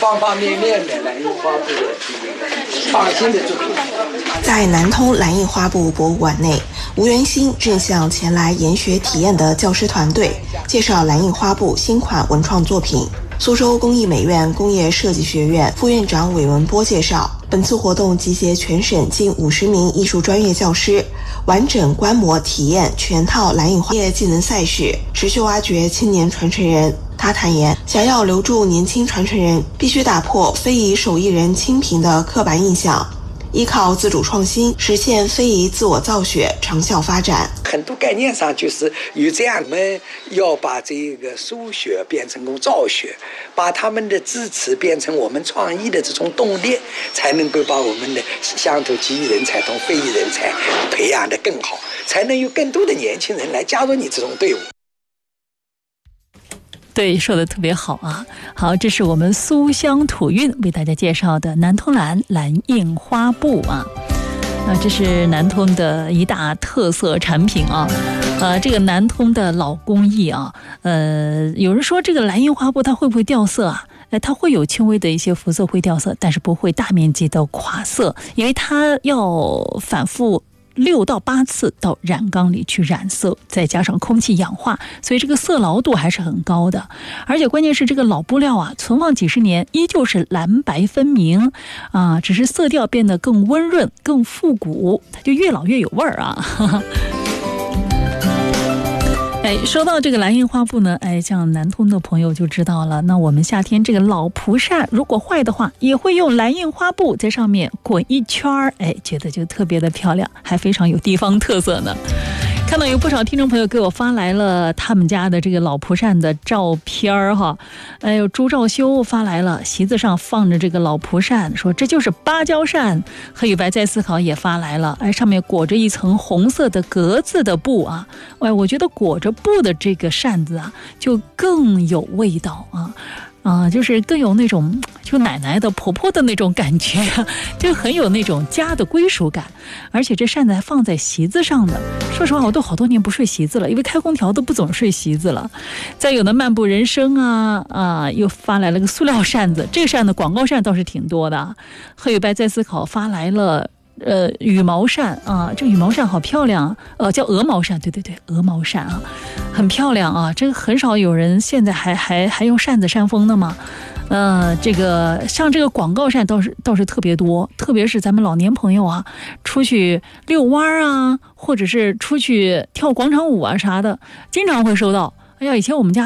方方面面的蓝印花布的创新的作品。 在南通蓝印花布博物馆内，吴元新正向前来研学体验的教师团队介绍蓝印花布新款文创作品。苏州工艺美院工业设计学院副院长韦文波介绍，本次活动集结全省近50名艺术专业教师，完整观摩体验全套蓝印花业技能赛事，持续挖掘青年传承人。他坦言，想要留住年轻传承人，必须打破非遗手艺人清贫的刻板印象，依靠自主创新，实现非遗自我造血，长效发展。 很多概念上就是有这样，我们要把这个书学变成造血，把他们的支持变成我们创意的这种动力，才能够把我们的乡土技艺人才同非遗人才培养得更好，才能有更多的年轻人来加入你这种队伍。 对，说的特别好啊！好，这是我们苏乡土韵为大家介绍的南通蓝印花布啊。这是南通的一大特色产品啊。这个南通的老工艺啊，有人说这个蓝印花布它会不会掉色啊？它会有轻微的一些肤色会掉色，但是不会大面积的垮色，因为它要反复6到8次到染缸里去染色，再加上空气氧化，所以这个色牢度还是很高的。而且关键是这个老布料啊，存放几十年依旧是蓝白分明啊，只是色调变得更温润更复古，它就越老越有味儿啊。说到这个蓝印花布呢，像南通的朋友就知道了，那我们夏天这个老蒲扇如果坏的话，也会用蓝印花布在上面滚一圈，觉得就特别的漂亮，还非常有地方特色呢。看到有不少听众朋友给我发来了他们家的这个老蒲扇的照片哈，朱兆修发来了席子上放着这个老蒲扇，说这就是芭蕉扇。何宇白在思考也发来了，上面裹着一层红色的格子的布啊，我觉得裹着布的这个扇子啊，就更有味道啊。就是更有那种就奶奶的婆婆的那种感觉，就很有那种家的归属感。而且这扇子还放在席子上的，说实话我都好多年不睡席子了，因为开空调都不总睡席子了。再有的漫步人生又发来了个塑料扇子，这个扇子广告扇倒是挺多的。何宇白在思考发来了羽毛扇啊，这羽毛扇好漂亮叫鹅毛扇，对，鹅毛扇啊，很漂亮啊。这个很少有人现在还用扇子扇风的吗？这个像这个广告扇倒是特别多，特别是咱们老年朋友啊，出去遛弯啊，或者是出去跳广场舞啊啥的，经常会收到。以前我们家